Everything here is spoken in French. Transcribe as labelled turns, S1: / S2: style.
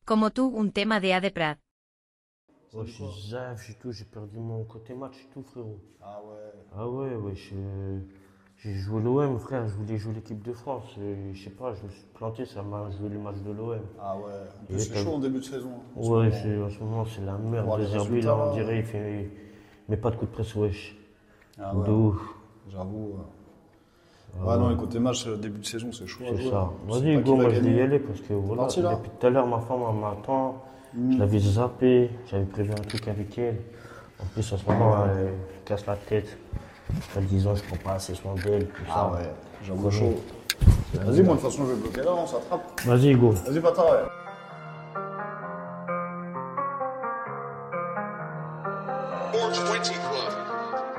S1: como tú un tema de A de Prat.
S2: Ouais, je suis zaf, j'ai perdu mon côté match et tout, frérot.
S3: Ah ouais.
S2: Ah ouais, ouais, j'ai joué l'OM, frère, je voulais jouer l'équipe de France. Et je sais pas, je me suis planté, ça m'a joué le match de l'OM.
S3: Ah ouais. En plus,
S2: Et
S3: c'est chaud en début de saison. En ce
S2: Ouais,
S3: moment.
S2: en ce moment, c'est la merde.
S3: Voir les
S2: De Zerbi,
S3: résultats,
S2: là, on
S3: là.
S2: dirait, il met pas de coup de presse, wesh.
S3: Ah
S2: De
S3: ouais.
S2: ouf.
S3: J'avoue. Ouais, non, les côtés match, début de saison, c'est chaud à
S2: C'est
S3: jouer.
S2: ça.
S3: Tu sais
S2: Vas-y,
S3: pas
S2: Hugo,
S3: qui va
S2: moi je vais y
S3: gagner.
S2: aller parce que voilà,
S3: Parti, là.
S2: depuis tout à l'heure, ma femme elle m'attend. Je l'avais zappé, j'avais prévu un truc avec elle. En plus, en ce moment, elle me casse la tête. En disant, je prends pas assez soin d'elle, tout
S3: Ah
S2: ça.
S3: ouais, j'avoue chaud. Vas-y, moi, de toute façon, je vais bloquer là, on s'attrape.
S2: Vas-y, Hugo.
S3: Vas-y, bâtard, ouais.